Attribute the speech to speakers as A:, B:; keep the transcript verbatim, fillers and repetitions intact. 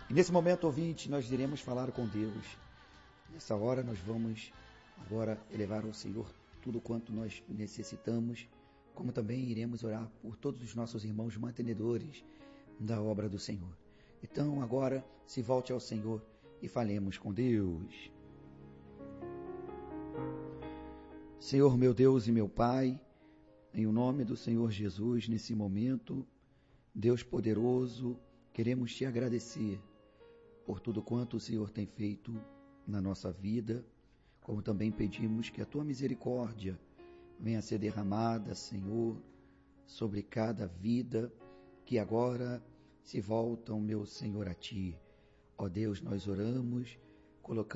A: E nesse momento, ouvinte, nós iremos falar com Deus. Nessa hora nós vamos agora elevar ao Senhor tudo quanto nós necessitamos, como também iremos orar por todos os nossos irmãos mantenedores da obra do Senhor. Então agora se volte ao Senhor e falemos com Deus. Senhor meu Deus e meu Pai, em o nome do Senhor Jesus, nesse momento, Deus poderoso, queremos te agradecer por tudo quanto o Senhor tem feito na nossa vida, como também pedimos que a tua misericórdia venha a ser derramada, Senhor, sobre cada vida que agora se voltam, meu Senhor, a ti. Ó Deus, nós oramos, colocamos